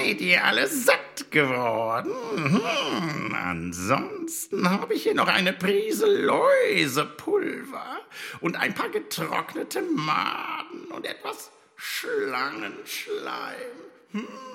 Seid ihr alle satt geworden? Ansonsten habe ich hier noch eine Prise Läusepulver und ein paar getrocknete Maden und etwas Schlangenschleim.